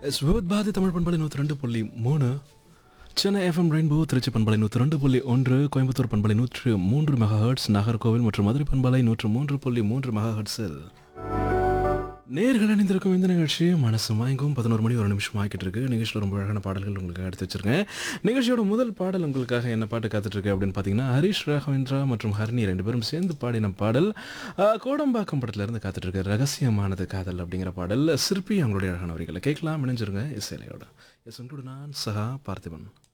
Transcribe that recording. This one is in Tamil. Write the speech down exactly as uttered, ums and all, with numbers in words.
எஸ் வித் பாரதி தமிழ் பண்பலை நூற்றி ரெண்டு புள்ளி மூணு, சென்னை எஃப்எம் ரெயின்போ திருச்சி பண்பலை நூற்றி ரெண்டு புள்ளி ஒன்று, கோயம்புத்தூர் பண்பலை நூற்று மூன்று மெகா ஹெர்ட்ஸ், நாகர்கோவில் மற்றும் மதுரை பண்பலை நூற்று மூன்று புள்ளி மூன்று மெகா ஹெர்ட்ஸில் நேர்கள் அணிந்திருக்கும் இந்த நிகழ்ச்சி மனசு மயங்கும். பதினோரு மணி ஒரு நிமிஷம் ஆகிட்டு இருக்கு. நிகழ்ச்சியில் ரொம்ப அழகான பாடல்கள் உங்களுக்கு எடுத்து வச்சிருக்கேன். நிகழ்ச்சியோட முதல் பாடல் உங்களுக்காக என்ன பாட்டு காத்துட்டு இருக்கு அப்படின்னு பார்த்தீங்கன்னா, ஹரிஷ் ராகவேந்திரா மற்றும் ஹரிணி ரெண்டு பேரும் சேர்ந்து பாடின பாடல். ஆஹ், கோடம்பாக்கம் படத்துல இருந்து காத்துட்டு இருக்கு. ரகசியமானது காதல் அப்படிங்கிற பாடல். சிற்பி அவங்களுடைய அழகான வரிகளை கேட்கலாம். இணைஞ்சிருங்க இசையிலையோட. எஸ் உங்களோட நான் சஹா பார்த்திபன்.